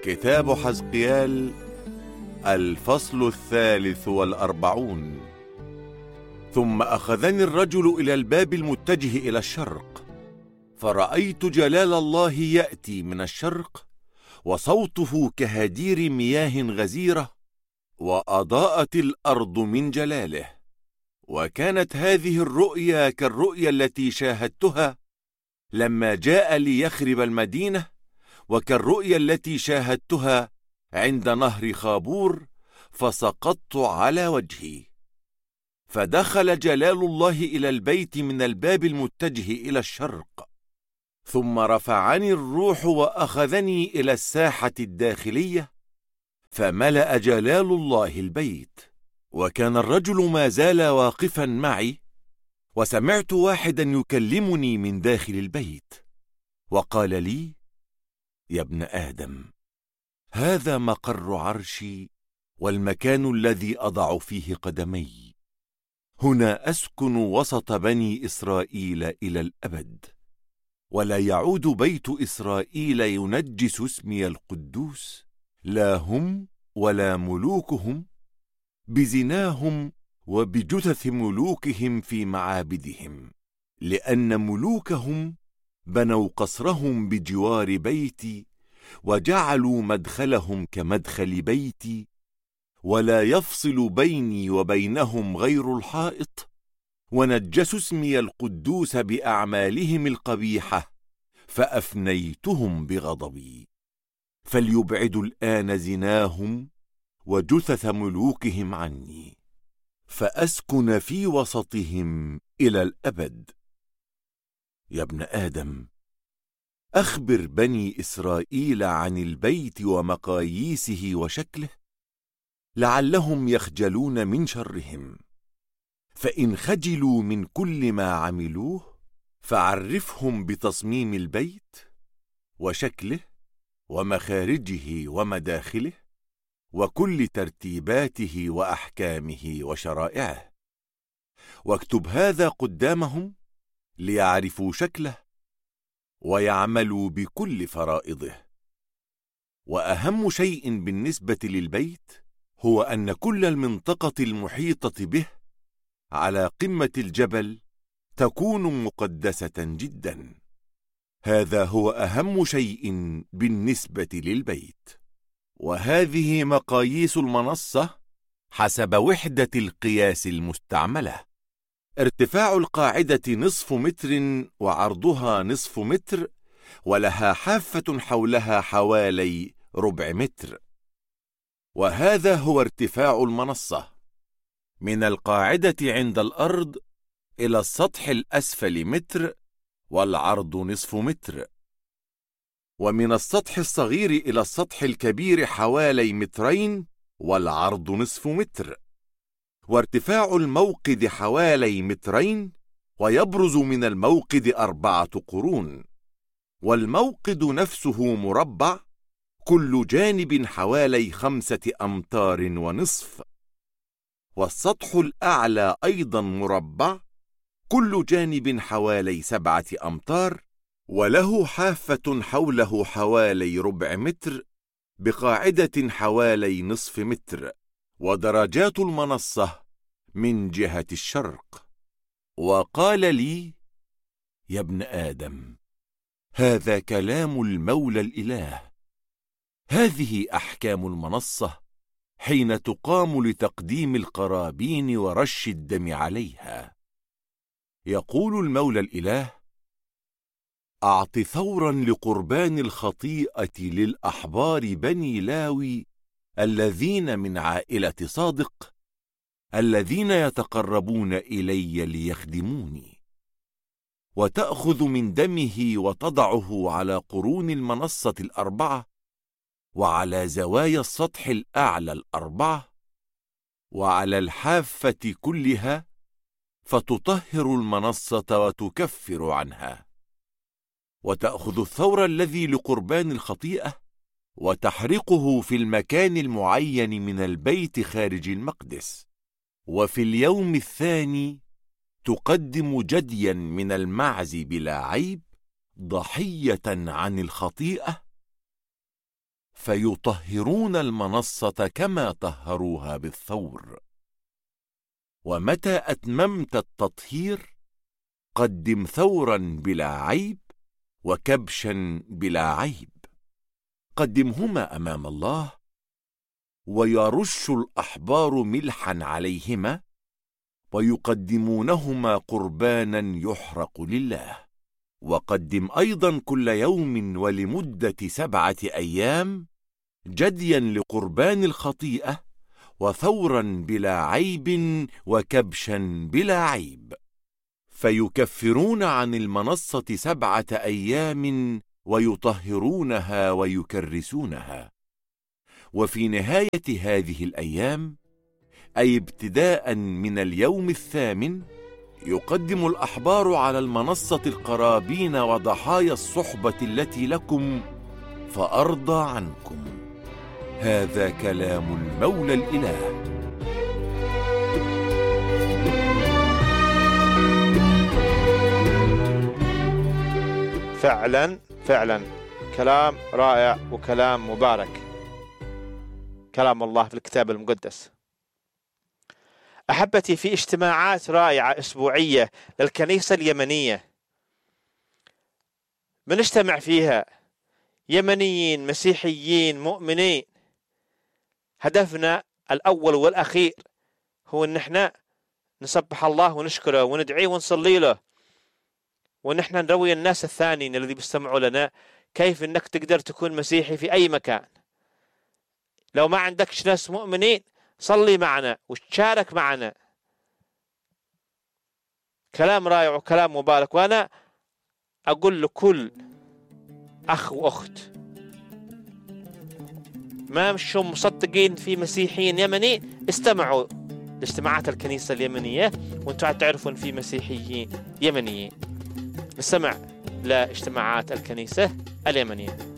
كتاب حزقيال الفصل 43. ثم أخذني الرجل إلى الباب المتجه إلى الشرق، فرأيت جلال الله يأتي من الشرق، وصوته كهدير مياه غزيرة، وأضاءت الأرض من جلاله. وكانت هذه الرؤيا كالرؤيا التي شاهدتها لما جاء ليخرب المدينة، وكالرؤيا التي شاهدتها عند نهر خابور، فسقطت على وجهي. فدخل جلال الله إلى البيت من الباب المتجه إلى الشرق، ثم رفعني الروح وأخذني إلى الساحة الداخلية، فملأ جلال الله البيت. وكان الرجل ما زال واقفا معي، وسمعت واحدا يكلمني من داخل البيت، وقال لي: يا ابن آدم، هذا مقر عرشي والمكان الذي أضع فيه قدمي، هنا أسكن وسط بني إسرائيل إلى الأبد، ولا يعود بيت إسرائيل ينجس اسمي القدوس، لا هم ولا ملوكهم، بزناهم وبجثث ملوكهم في معابدهم، لأن ملوكهم بنوا قصرهم بجوار بيتي، وجعلوا مدخلهم كمدخل بيتي، ولا يفصل بيني وبينهم غير الحائط، ونجسوا اسمي القدوس بأعمالهم القبيحة، فأفنيتهم بغضبي. فليبعدوا الآن زناهم وجثث ملوكهم عني، فأسكن في وسطهم إلى الأبد. يا ابن آدم، أخبر بني إسرائيل عن البيت ومقاييسه وشكله، لعلهم يخجلون من شرهم. فإن خجلوا من كل ما عملوه، فعرفهم بتصميم البيت وشكله ومخارجه ومداخله، وكل ترتيباته وأحكامه وشرائعه، واكتب هذا قدامهم ليعرفوا شكله ويعملوا بكل فرائضه. وأهم شيء بالنسبة للبيت هو أن كل المنطقة المحيطة به على قمة الجبل تكون مقدسة جدا. هذا هو أهم شيء بالنسبة للبيت. وهذه مقاييس المنصة حسب وحدة القياس المستعملة: ارتفاع القاعدة نصف متر، وعرضها نصف متر، ولها حافة حولها حوالي ربع متر. وهذا هو ارتفاع المنصة: من القاعدة عند الأرض إلى السطح الأسفل متر، والعرض نصف متر، ومن السطح الصغير إلى السطح الكبير حوالي مترين، والعرض نصف متر. وارتفاع الموقد حوالي مترين، ويبرز من الموقد 4 قرون. والموقد نفسه مربع، كل جانب حوالي 5 أمتار ونصف. والسطح الأعلى أيضا مربع، كل جانب حوالي 7 أمتار، وله حافة حوله حوالي ربع متر، بقاعدة حوالي نصف متر. ودرجات المنصة من جهة الشرق. وقال لي: يا ابن آدم، هذا كلام المولى الإله، هذه أحكام المنصة حين تقام لتقديم القرابين ورش الدم عليها. يقول المولى الإله: أعط ثورا لقربان الخطيئة للأحبار بني لاوي الذين من عائلة صادق، الذين يتقربون إلي ليخدموني. وتأخذ من دمه وتضعه على قرون المنصة 4، وعلى زوايا السطح الأعلى 4، وعلى الحافة كلها، فتطهر المنصة وتكفر عنها. وتأخذ الثور الذي لقربان الخطيئة، وتحرقه في المكان المعين من البيت خارج المقدس. وفي اليوم الثاني تقدم جديا من المعز بلا عيب، ضحية عن الخطيئة، فيطهرون المنصة كما طهروها بالثور. ومتى أتممت التطهير قدم ثورا بلا عيب وكبشا بلا عيب، قدمهما أمام الله، ويرش الأحبار ملحا عليهما ويقدمونهما قربانا يحرق لله. وقدم أيضا كل يوم ولمدة 7 أيام جديا لقربان الخطيئة وثورا بلا عيب وكبشا بلا عيب، فيكفرون عن المنصة 7 أيام ويطهرونها ويكرسونها. وفي نهاية هذه الأيام، أي ابتداء من اليوم 8، يقدم الأحبار على المنصة القرابين وضحايا الصحبة التي لكم فأرضى عنكم. هذا كلام المولى الإله. فعلا فعلا كلام رائع وكلام مبارك، كلام الله في الكتاب المقدس. أحبتي، في اجتماعات رائعة أسبوعية للكنيسة اليمنية بنجتمع فيها يمنيين مسيحيين مؤمنين. هدفنا الأول والأخير هو أن احنا نسبح الله ونشكره وندعيه ونصلي له، وأن احنا نروي الناس الثانيين الذي بيستمعوا لنا كيف أنك تقدر تكون مسيحي في أي مكان. لو ما عندكش ناس مؤمنين صلي معنا وتشارك معنا. كلام رائع وكلام مبارك. وأنا أقول لكل أخ وأخت ما مشوا مصدقين في مسيحيين يمنيين، استمعوا لاجتماعات الكنيسة اليمنية وانتم تعرفوا أن في مسيحيين يمنيين. نستمع لاجتماعات الكنيسة اليمنية.